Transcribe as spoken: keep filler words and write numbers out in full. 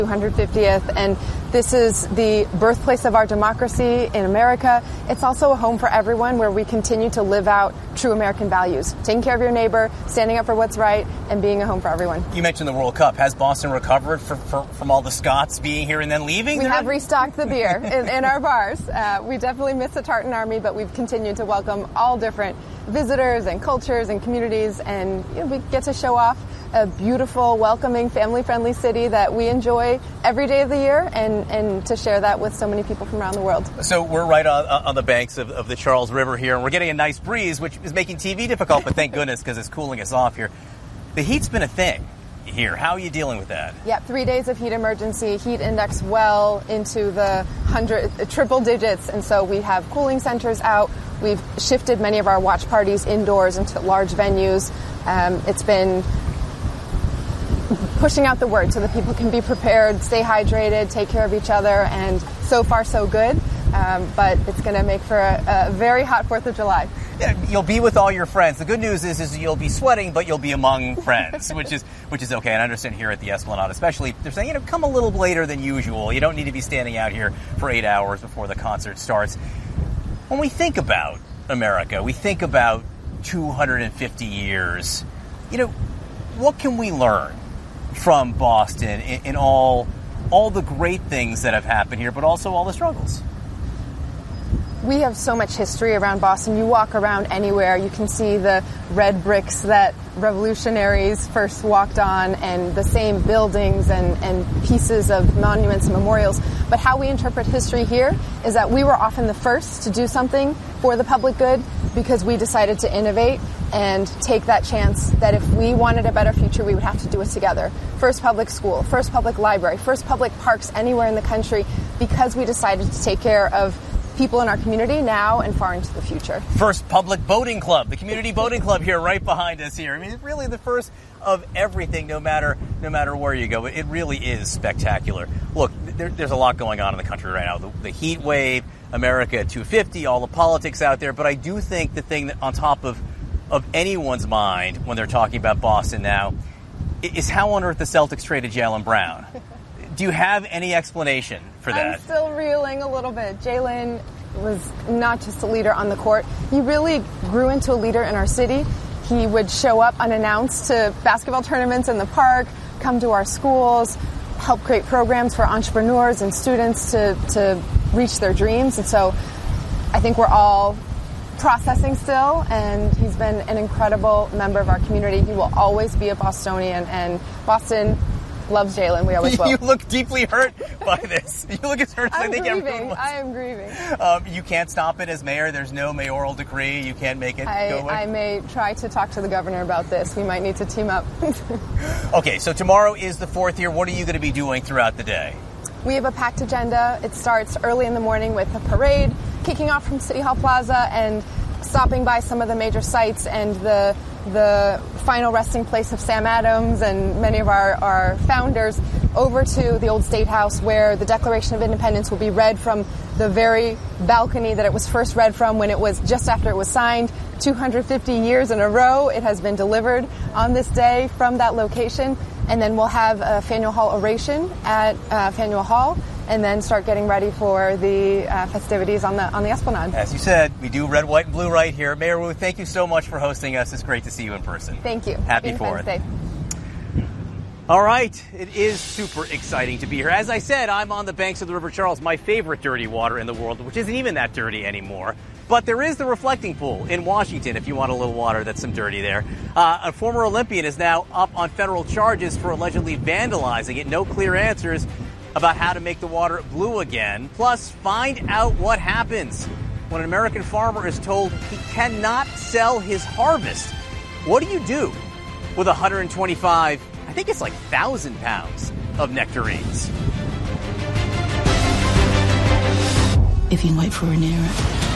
two hundred fiftieth, and this is the birthplace of our democracy in America. It's also a home for everyone where we continue to live out true American values, taking care of your neighbor, standing up for what's right, and being a home for everyone. You mentioned the World Cup. Has Boston recovered for, for, from all the Scots being here and then leaving? We have restocked the beer in, in our bars. Uh, we definitely miss the Tartan Army, but we've continued to welcome all different visitors and cultures and communities, and you know, we get to show off a beautiful, welcoming, family-friendly city that we enjoy every day of the year, and, and to share that with so many people from around the world. So we're right on, on the banks of, of the Charles River here, and we're getting a nice breeze, which is making T V difficult, but thank goodness, because it's cooling us off here. The heat's been a thing here. How are you dealing with that? Yeah, three days of heat emergency, heat index well into the hundred, triple digits, and so we have cooling centers out. We've shifted many of our watch parties indoors into large venues. Um, it's been pushing out the word so that people can be prepared, stay hydrated, take care of each other, and so far so good. Um, but it's going to make for a, a very hot fourth of July. Yeah, you'll be with all your friends. The good news is, is you'll be sweating, but you'll be among friends, which is which is okay. And I understand here at the Esplanade, especially, they're saying, you know, come a little later than usual. You don't need to be standing out here for eight hours before the concert starts. When we think about America, we think about two hundred fifty years. You know, what can we learn from Boston in, in all all the great things that have happened here, but also all the struggles? We have so much history around Boston. You walk around anywhere, you can see the red bricks that revolutionaries first walked on, and the same buildings and, and pieces of monuments and memorials. But how we interpret history here is that we were often the first to do something for the public good because we decided to innovate and take that chance that if we wanted a better future, we would have to do it together. First public school, first public library, first public parks anywhere in the country, because we decided to take care of people in our community now and far into the future. First public boating club, the community boating club here right behind us here. I mean, it's really the first of everything, no matter no matter where you go. It really is spectacular. Look, there, there's a lot going on in the country right now. The, the heat wave, America at two fifty, all the politics out there. But I do think the thing that on top of, of anyone's mind when they're talking about Boston now is how on earth the Celtics traded Jaylen Brown. Do you have any explanation for that? I'm still reeling a little bit. Jaylen was not just a leader on the court. He really grew into a leader in our city. He would show up unannounced to basketball tournaments in the park, come to our schools, help create programs for entrepreneurs and students to, to reach their dreams. And so I think we're all processing still, and he's been an incredible member of our community. He will always be a Bostonian, and Boston loves Jaylen. We always will. You look deeply hurt by this. You look as hurt as I'm I think grieving. everyone was. I am grieving. Um, you can't stop it as mayor. There's no mayoral decree. You can't make it I, go away. I may try to talk to the governor about this. We might need to team up. Okay, so tomorrow is the fourth year. What are you going to be doing throughout the day? We have a packed agenda. It starts early in the morning with a parade, kicking off from City Hall Plaza and stopping by some of the major sites and the the final resting place of Sam Adams and many of our, our founders, over to the old State House, where the Declaration of Independence will be read from the very balcony that it was first read from when it was just after it was signed. two hundred fifty years in a row it has been delivered on this day from that location. And then we'll have a Faneuil Hall oration at uh, Faneuil Hall, and then start getting ready for the uh, festivities on the on the Esplanade. As you said, we do red, white, and blue right here. Mayor Wu, thank you so much for hosting us. It's great to see you in person. Thank you. Happy Fourth. All right, it is super exciting to be here. As I said, I'm on the banks of the River Charles, my favorite dirty water in the world, which isn't even that dirty anymore. But there is the reflecting pool in Washington if you want a little water that's some dirty there. Uh, a former Olympian is now up on federal charges for allegedly vandalizing it. No clear answers about how to make the water blue again. Plus, find out what happens when an American farmer is told he cannot sell his harvest. What do you do with one hundred twenty-five, I think it's like one thousand pounds of nectarines? If you wait for an era,